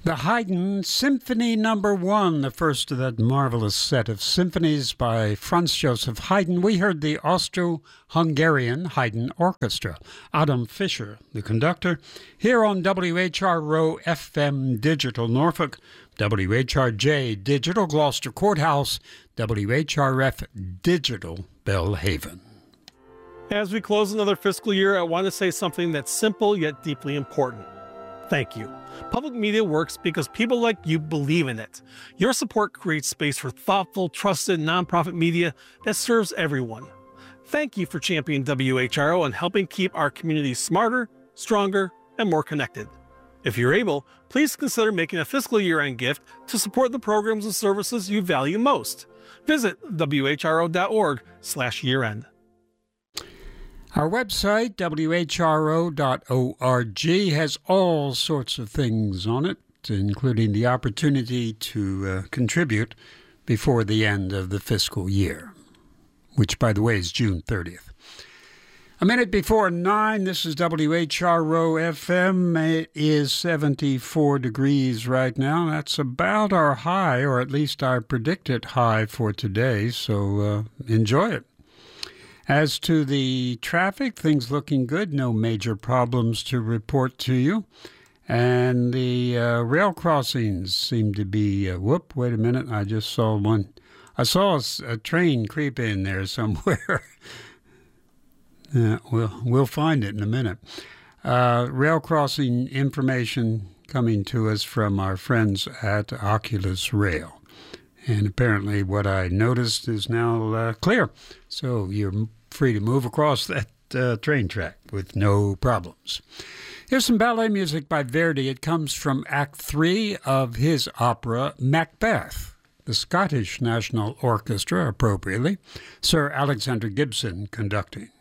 The Haydn Symphony No. 1, the first of that marvelous set of symphonies by Franz Joseph Haydn. We heard the Austro-Hungarian Haydn Orchestra. Adam Fischer, the conductor, here on WHRO FM Digital Norfolk, WHRJ Digital Gloucester Courthouse, WHRF Digital Belhaven. As we close another fiscal year, I want to say something that's simple yet deeply important. Thank you. Public media works because people like you believe in it. Your support creates space for thoughtful, trusted, nonprofit media that serves everyone. Thank you for championing WHRO and helping keep our community smarter, stronger, and more connected. If you're able, please consider making a fiscal year-end gift to support the programs and services you value most. Visit whro.org/year-end. Our website, whro.org, has all sorts of things on it, including the opportunity to contribute before the end of the fiscal year, which, by the way, is June 30th. A minute before 9, this is WHRO FM. It is 74 degrees right now. That's about our high, or at least our predicted high for today, so enjoy it. As to the traffic, things looking good. No major problems to report to you. And the rail crossings seem to be, wait a minute, I just saw one. I saw a train creep in there somewhere. We'll find it in a minute. Rail crossing information coming to us from our friends at Oculus Rail. And apparently what I noticed is now clear. So you're free to move across that train track with no problems. Here's some ballet music by Verdi. It comes from Act 3 of his opera Macbeth. The Scottish National Orchestra, appropriately, Sir Alexander Gibson conducting.